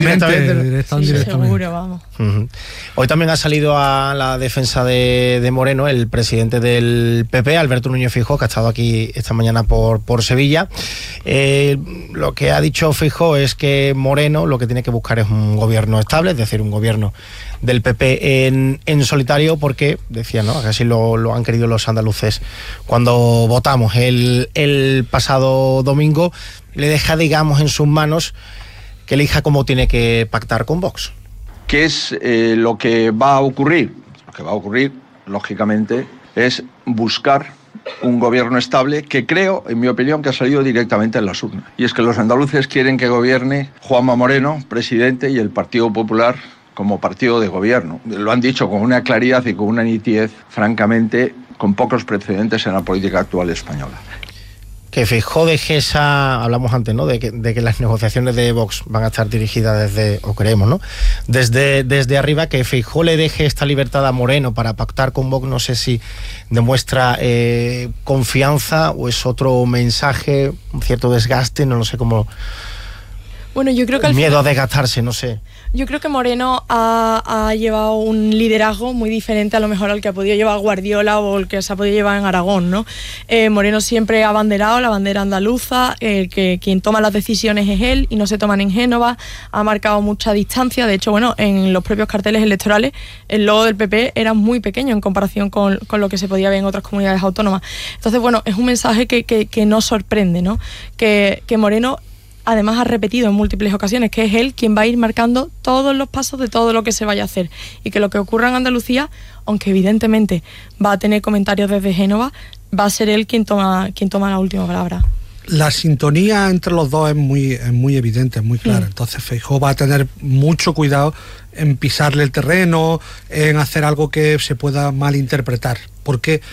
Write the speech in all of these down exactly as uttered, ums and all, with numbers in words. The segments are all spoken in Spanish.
Directamente, directamente. Sí, seguro, vamos. Uh-huh. Hoy también ha salido a la defensa de, de Moreno el presidente del P P, Alberto Núñez Feijóo, que ha estado aquí esta mañana por, por Sevilla. Eh, lo que ha dicho Feijóo es que Moreno lo que tiene que buscar es un gobierno estable, es decir, un gobierno del P P en, en solitario, porque, decía, ¿no?, que así lo, lo han querido los andaluces cuando votamos el, el pasado domingo. Le deja, digamos, en sus manos que elija cómo tiene que pactar con Vox. ¿Qué es eh, lo que va a ocurrir? Lo que va a ocurrir, lógicamente, es buscar un gobierno estable que creo, en mi opinión, que ha salido directamente en las urnas. Y es que los andaluces quieren que gobierne Juanma Moreno, presidente, y el Partido Popular como partido de gobierno. Lo han dicho con una claridad y con una nitidez, francamente, con pocos precedentes en la política actual española. Que Feijóo deje esa, hablamos antes, ¿no?, de que, de que las negociaciones de Vox van a estar dirigidas desde, o creemos, ¿no?, desde, desde arriba, que Feijóo le deje esta libertad a Moreno para pactar con Vox, no sé si demuestra eh, confianza o es otro mensaje, un cierto desgaste, no lo sé cómo... Bueno, yo creo que al miedo final, a desgastarse, no sé. Yo creo que Moreno ha, ha llevado un liderazgo muy diferente a lo mejor al que ha podido llevar Guardiola o el que se ha podido llevar en Aragón, ¿no? Eh, Moreno siempre ha abanderado la bandera andaluza, eh, que quien toma las decisiones es él y no se toman en Génova, ha marcado mucha distancia. De hecho, bueno, en los propios carteles electorales el logo del P P era muy pequeño en comparación con, con lo que se podía ver en otras comunidades autónomas. Entonces, bueno, es un mensaje que, que, que no sorprende, ¿no? Que, que Moreno además ha repetido en múltiples ocasiones que es él quien va a ir marcando todos los pasos de todo lo que se vaya a hacer, y que lo que ocurra en Andalucía, aunque evidentemente va a tener comentarios desde Génova, va a ser él quien toma, quien toma la última palabra. La sintonía entre los dos es muy, es muy evidente, es muy clara. Mm. Entonces Feijóo va a tener mucho cuidado en pisarle el terreno, en hacer algo que se pueda malinterpretar, porque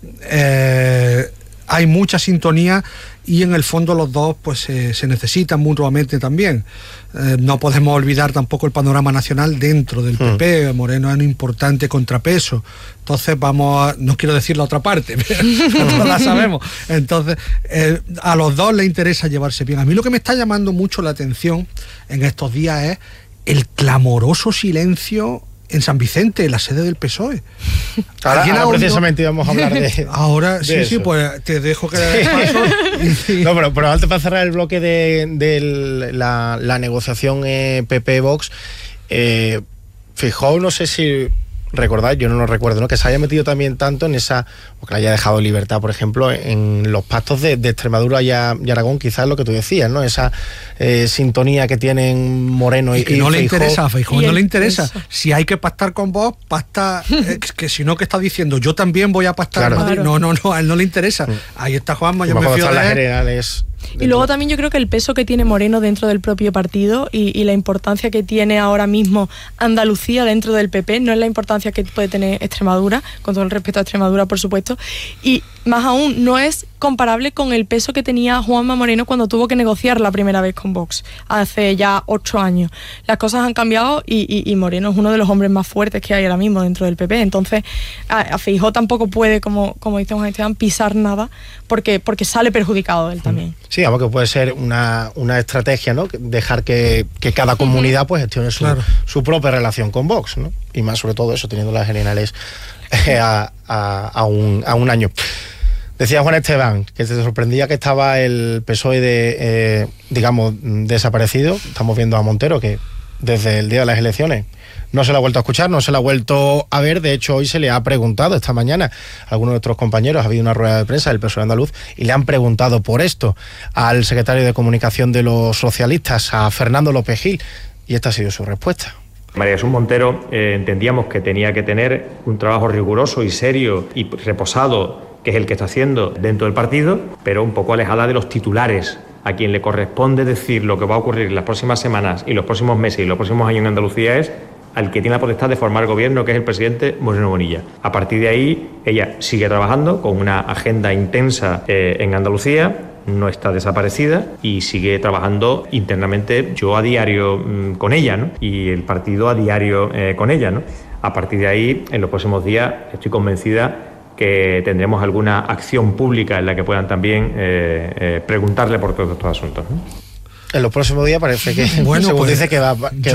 eh, hay mucha sintonía y en el fondo los dos pues eh, se necesitan mutuamente también. Eh, no podemos olvidar tampoco el panorama nacional dentro del P P. Mm. Moreno es un importante contrapeso. Entonces vamos a, no quiero decir la otra parte, pero no la sabemos. Entonces eh, a los dos les interesa llevarse bien. A mí lo que me está llamando mucho la atención en estos días es el clamoroso silencio en San Vicente, en la sede del P S O E. Ahora, ahora precisamente íbamos a hablar de ahora, de sí, eso. sí, pues te dejo que le paso. Y, y... No, pero, pero antes, para cerrar el bloque de, de la, la negociación eh, P P-Vox, eh, Feijóo, no sé si recordáis, yo no lo recuerdo, ¿no?, que se haya metido también tanto en esa, o que le haya dejado libertad, por ejemplo, en los pactos de, de Extremadura y, a, y Aragón, quizás lo que tú decías, ¿no?, esa eh, sintonía que tienen Moreno y, y que no y le Feijóo. interesa a Feijóo, no el, le interesa. eso. Si hay que pactar con vos, pacta, eh, que si no, que está diciendo, yo también voy a pactar Claro. en Madrid. Claro. No, no, no, a él no le interesa. Mm. Ahí está Juanma, yo Como me cuando fío están de las él. generales. Y luego también yo creo que el peso que tiene Moreno dentro del propio partido y, y la importancia que tiene ahora mismo Andalucía dentro del P P no es la importancia que puede tener Extremadura, con todo el respeto a Extremadura, por supuesto, y más aún no es comparable con el peso que tenía Juanma Moreno cuando tuvo que negociar la primera vez con Vox, hace ya ocho años. Las cosas han cambiado y, y, y Moreno es uno de los hombres más fuertes que hay ahora mismo dentro del P P, entonces a, a Feijóo tampoco puede, como, como dice Juan Esteban, pisar nada porque, porque sale perjudicado él también. Sí, vamos, que puede ser una, una estrategia, ¿no?, dejar que, que cada comunidad pues gestione su, Claro. su propia relación con Vox, ¿no?, y más sobre todo eso, teniendo las generales eh, a, a, a, un, a un año. Decía Juan Esteban que se sorprendía que estaba el P S O E de, eh, digamos, desaparecido. Estamos viendo a Montero, que desde el día de las elecciones no se la ha vuelto a escuchar, no se la ha vuelto a ver. De hecho, hoy se le ha preguntado, esta mañana, a algunos de nuestros compañeros, ha habido una rueda de prensa del P S O E andaluz, y le han preguntado por esto al secretario de Comunicación de los socialistas, a Fernando López Gil, y esta ha sido su respuesta. María Jesús Montero eh, entendíamos que tenía que tener un trabajo riguroso y serio y reposado, que es el que está haciendo dentro del partido, pero un poco alejada de los titulares. A quien le corresponde decir lo que va a ocurrir en las próximas semanas y los próximos meses y los próximos años en Andalucía es al que tiene la potestad de formar gobierno, que es el presidente Moreno Bonilla. A partir de ahí, ella sigue trabajando con una agenda intensa eh, en Andalucía, no está desaparecida y sigue trabajando internamente, yo a diario mmm, con ella, ¿no?, y el partido a diario eh, con ella, ¿no? A partir de ahí, en los próximos días, estoy convencida que tendremos alguna acción pública en la que puedan también eh, eh, preguntarle por todos estos asuntos, ¿no? En los próximos días parece que, bueno, según pues, dice, que va, que